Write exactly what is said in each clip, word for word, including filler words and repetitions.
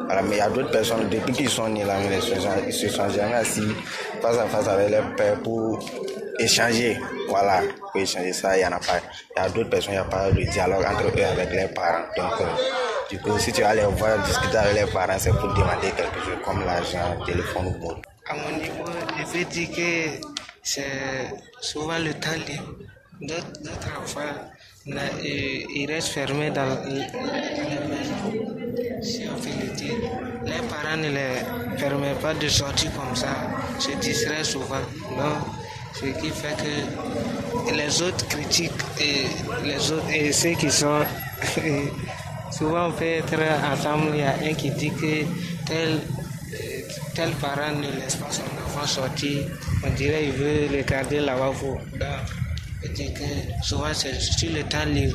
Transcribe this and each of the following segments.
Voilà, mais il y a d'autres personnes, depuis qu'ils sont nés là, ils ne se sont, ils se sont jamais assis face à face avec leur père pour échanger. Voilà, pour échanger ça, il y en a pas. Il y a d'autres personnes, il n'y a pas de dialogue entre eux avec leurs parents. Donc, euh, du coup, si tu vas les voir discuter avec leurs parents, c'est pour demander quelque chose comme l'argent, le téléphone ou autre. À mon niveau, je vais dire que c'est souvent le temps libre. D'autres, d'autres enfants, là, ils restent fermés dans la maison. Si on fait le dire, les parents ne les permettent pas de sortir comme ça, se distraient souvent. Donc, ce qui fait que les autres critiquent et les autres et ceux qui sont souvent on peut être ensemble. Il y a un qui dit que tel tel parent ne laisse pas son enfant sortir, on dirait qu'il veut le garder là-bas. Donc, dire que souvent c'est sur le temps libre.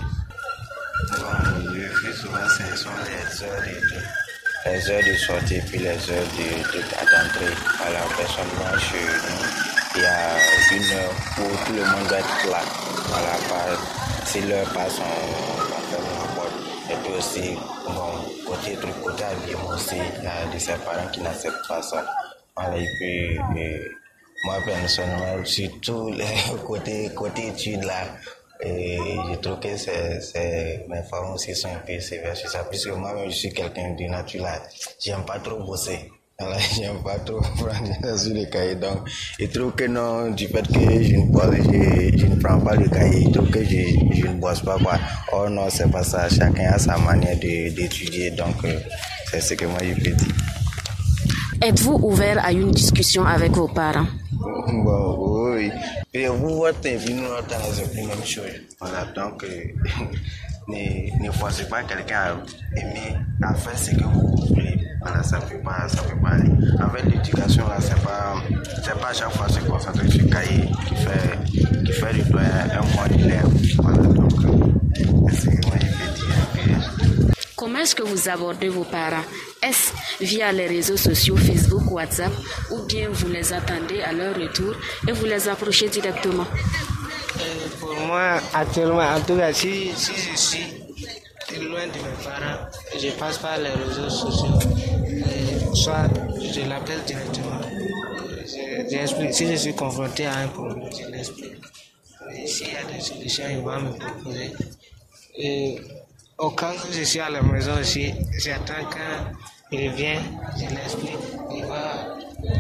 Bon, le plus souvent ce sont les heures de, les heures de sortie puis les heures de, de, d'entrée. Voilà, personnellement chez nous, il y a une heure où tout le monde doit être là. Voilà, par, si l'heure passe, on, on ferme la porte. Et puis aussi, bon, côté truc, côté habillement aussi, il y a de ses parents qui n'acceptent pas ça. Voilà, et puis, et moi personnellement, surtout les côtés, côté études là, et je trouve que c'est, c'est, mes parents aussi sont un peu sévères sur ça, puisque moi-même je suis quelqu'un de nature là, j'aime pas trop bosser. Voilà, j'aime pas trop prendre sur le cahier, donc je trouve que non, du fait que je ne bosse, je, je ne prends pas le cahier, je trouve que je, je ne bosse pas quoi. Oh non, c'est pas ça, chacun a sa manière de, d'étudier, donc euh, c'est ce que moi je peux dire. Êtes-vous ouvert à une discussion avec vos parents? Bon, oui. Et vous, votre vie, nous, dans les mêmes choses. Voilà, donc, euh, ne, ne forcez pas quelqu'un à aimer, à faire ce que vous voulez. Voilà, ça ne peut pas, ça peut pas aller. En fait, l'éducation, là, c'est pas, c'est pas à chaque fois se concentrer sur le cahier qui fait, qui fait de toi un bon élève. Voilà, donc, euh, c'est ce que moi, je peux dire. Comment est-ce que vous abordez vos parents? Est-ce via les réseaux sociaux, Facebook, WhatsApp, ou bien vous les attendez à leur retour et vous les approchez directement? Euh, pour moi, actuellement, en tout cas, si, si je suis loin de mes parents, je passe par les réseaux sociaux, et soit je l'appelle directement. Je, j'explique. Si je suis confronté à un problème, je l'explique. Et s'il y a des solutions, il va me proposer. Et au cas où je suis à la maison aussi, j'attends quand il vient, je l'explique. Il va,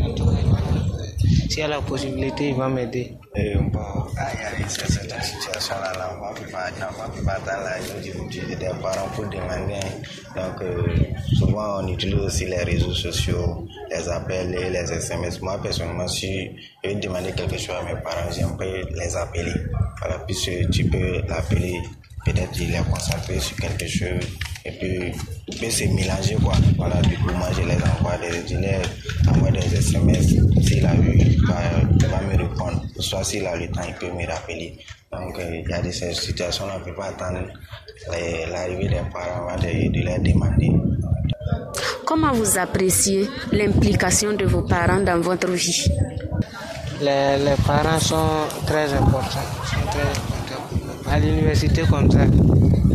s'il y a la possibilité, il va m'aider. Et bon, il y a cette situation-là, l'enfant ne peut pas attendre la journée des parents pour demander. Donc, euh, souvent, on utilise aussi les réseaux sociaux, les appels et les S M S. Moi, personnellement, si je veux demander quelque chose à mes parents, j'aime pas les appeler. Voilà, puisque tu peux l'appeler. Peut-être il est concentré sur quelque chose et puis il peut se mélanger quoi. Voilà, du coup moi je les envoie des, je les envoie des S M S. S'il a vu, il va, il va me répondre. Soit s'il a le temps, il peut me rappeler. Donc euh, il y a de ces situations là, on ne peut pas attendre les, l'arrivée des parents avant de, de les demander. Comment vous appréciez l'implication de vos parents dans votre vie? Les, les parents sont très importants. Sont très importants. À l'université comme ça, la vie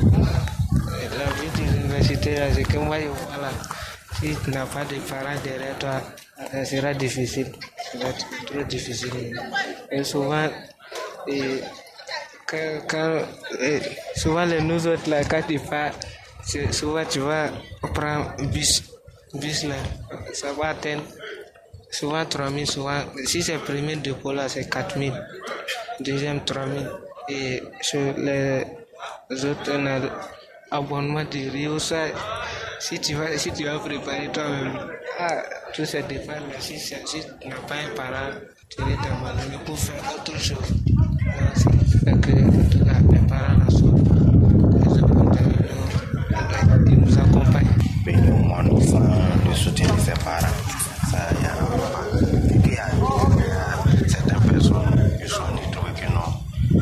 de l'université, c'est que moi, voilà, si tu n'as pas de parents derrière toi, ça sera difficile, ça sera trop difficile. Et souvent, et, quand, quand, et, souvent les nous autres, là, quand tu pars, souvent tu vas prendre un bus, bus là, ça va atteindre souvent trois mille, souvent, si c'est le premier dépôt là, c'est quatre mille, deuxième trois mille. Et sur les autres, on a abonnement de Rio, ça, si tu vas, si tu vas préparer toi-même, ah, tout ça dépend, mais si, si tu n'as pas un parent, tu es t'abandonner pour faire autre chose. Donc, c'est fait que, en tout cas, mes parents là sont très importants, ils nous accompagnent. Mais nous, moi, nous faisons le soutien de ses parents. Ça, il y a pas. Et puis, il y a certaines personnes qui sont des trucs que non.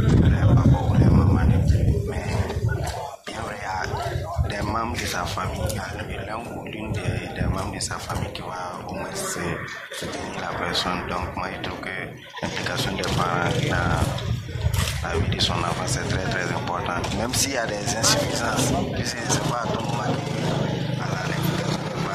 Des membres de sa famille, l'un ou l'une des, des membres de sa famille qui va au moins soutenir la personne. Donc, moi, je trouve que l'implication des parents dans la vie de son enfant, c'est très très important. Même s'il y a des insuffisances, je ne sais pas à tout moment